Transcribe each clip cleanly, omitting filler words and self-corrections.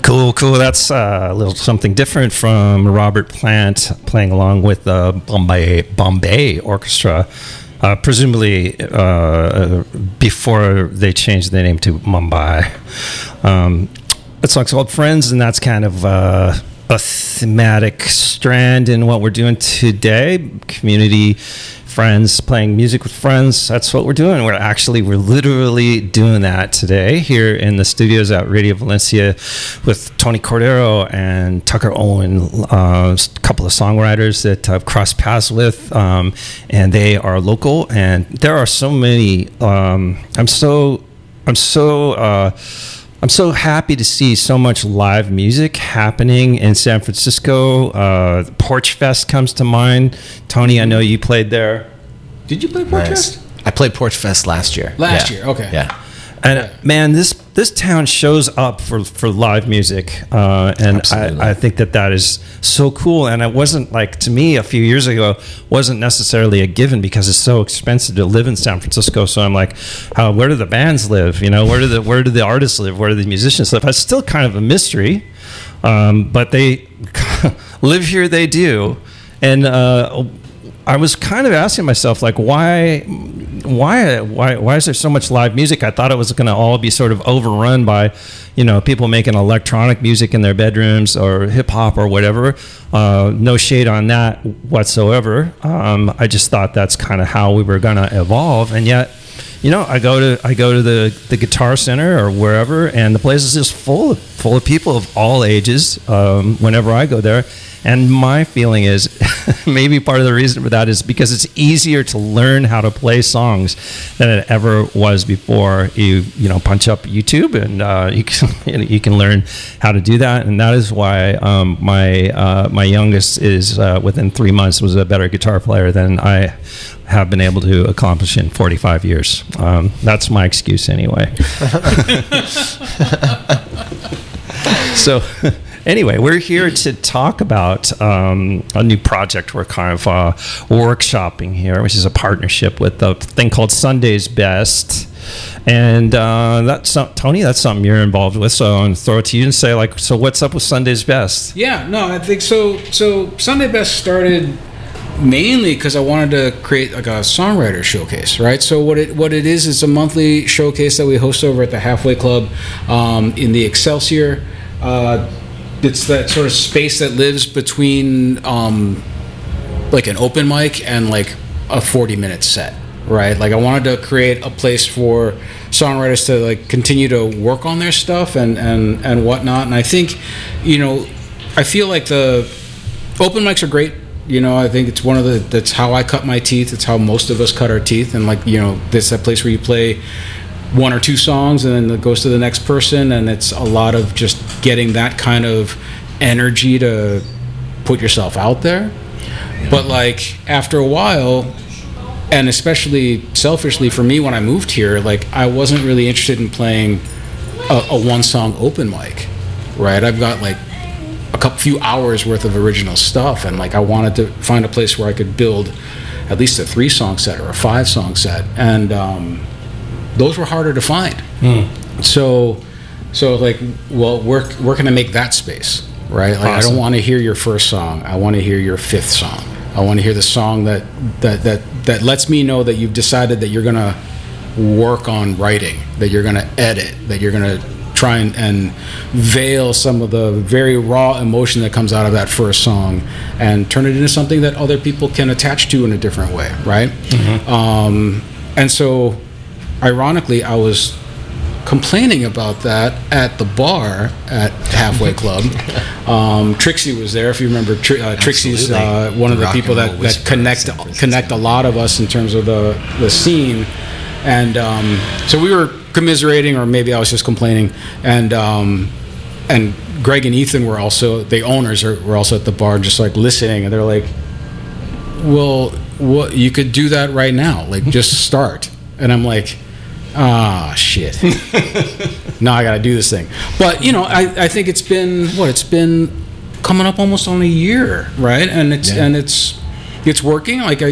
Cool. That's a little something different from Robert Plant playing along with the Bombay Orchestra, presumably before they changed the name to Mumbai. That song's called Friends, and that's kind of a thematic strand in what we're doing today. Community, friends, playing music with friends. That's what we're doing. We're literally doing that today here in the studios at Radio Valencia with Tony Cordero and Tucker Owen, a couple of songwriters that I've crossed paths with, and they are local. And there are so many. I'm so happy to see so much live music happening in San Francisco. Porch Fest comes to mind. Tony, I know you played there. Did you play Porch Fest? I played Porch Fest last year. Last year, okay. Yeah. And man, this town shows up for live music, and I think that is so cool. And it wasn't like, to me a few years ago, wasn't necessarily a given because it's so expensive to live in San Francisco. So I'm like, where do the bands live? You know, where do the artists live? Where do the musicians live? It's still kind of a mystery, but they live here. They do, and I was kind of asking myself, like, why is there so much live music? I thought it was going to all be sort of overrun by, people making electronic music in their bedrooms or hip hop or whatever. No shade on that whatsoever. I just thought that's kind of how we were going to evolve, and yet, I go to the Guitar Center or wherever, and the place is just full of people of all ages. Whenever I go there. And my feeling is maybe part of the reason for that is because it's easier to learn how to play songs than it ever was before. You punch up YouTube and you can learn how to do that. And that is why my youngest is within 3 months was a better guitar player than I have been able to accomplish in 45 years. That's my excuse anyway. So anyway, we're here to talk about a new project we're kind of workshopping here, which is a partnership with a thing called Sunday's Best. And Tony, that's something you're involved with. So I'm going to throw it to you and say, so what's up with Sunday's Best? Yeah, no, I think so. So Sunday Best started mainly because I wanted to create like a songwriter showcase, right? So what it is a monthly showcase that we host over at the Halfway Club in the Excelsior. It's that sort of space that lives between like an open mic and like a 40-minute set, right? Like I wanted to create a place for songwriters to like continue to work on their stuff and whatnot. And I think, I feel like the open mics are great. I think it's that's how I cut my teeth. It's how most of us cut our teeth. And like, it's that place where you play one or two songs and then it goes to the next person, and it's a lot of just getting that kind of energy to put yourself out there. But like after a while, and especially selfishly for me when I moved here, like I wasn't really interested in playing a one song open mic, right? I've got like a few hours worth of original stuff, and like I wanted to find a place where I could build at least a 3-song set or a 5-song set, and those were harder to find. So like, well, where can I make that space, right? Like, awesome. I don't want to hear your first song. I want to hear your 5th song. I want to hear the song that lets me know that you've decided that you're going to work on writing, that you're going to edit, that you're going to try and veil some of the very raw emotion that comes out of that first song and turn it into something that other people can attach to in a different way, right? And so ironically, I was complaining about that at the bar at Halfway Club. Trixie was there, if you remember. Trixie's one of the people that connect a lot of us in terms of the scene. And so we were commiserating, or maybe I was just complaining. And Greg and Ethan were also, the owners were also at the bar just like listening. And they're like, well, what, you could do that right now. Like, just start. And I'm like, shit. Now I got to do this thing. But, I think it's been coming up almost on a year, right? And it's it's working. Like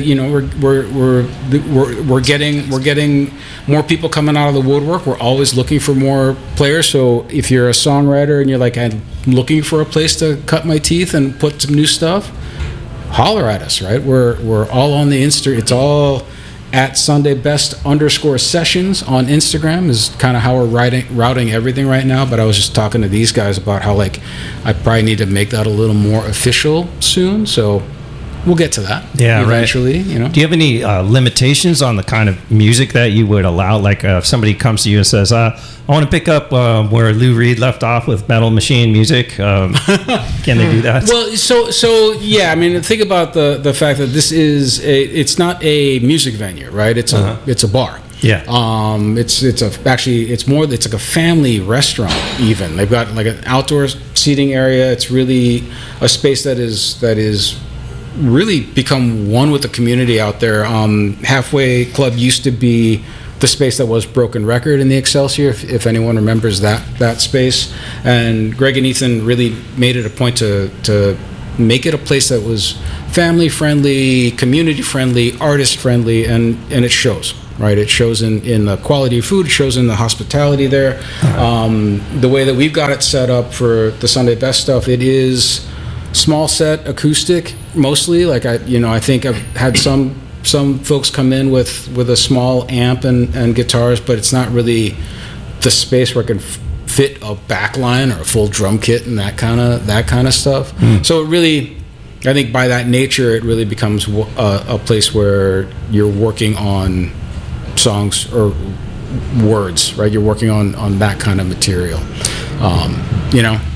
we're getting more people coming out of the woodwork. We're always looking for more players. So if you're a songwriter and you're like, I'm looking for a place to cut my teeth and put some new stuff, holler at us. Right? We're all on the Insta. It's all at SundayBest_sessions on Instagram is kind of how we're routing everything right now. But I was just talking to these guys about how like I probably need to make that a little more official soon. So we'll get to that. Yeah, eventually. Right. You know. Do you have any limitations on the kind of music that you would allow? Like if somebody comes to you and says, "I want to pick up where Lou Reed left off with Metal Machine music," can they do that? Well, so yeah. I mean, think about the fact that this is it's not a music venue, right? It's a bar. Yeah. It's like a family restaurant. Even they've got like an outdoor seating area. It's really a space that is really become one with the community out there. Halfway Club used to be the space that was Broken Record in the Excelsior, if anyone remembers that space. And Greg and Ethan really made it a point to make it a place that was family friendly, community friendly, artist friendly, and it shows. Right, it shows in the quality of food. It shows in the hospitality there. The way that we've got it set up for the Sunday Best stuff, it is small set acoustic mostly. Like I think I've had some folks come in with a small amp and guitars, but it's not really the space where I can fit a backline or a full drum kit and that kind of stuff. So it really, I think by that nature, it really becomes a place where you're working on songs or words, right? You're working on that kind of material.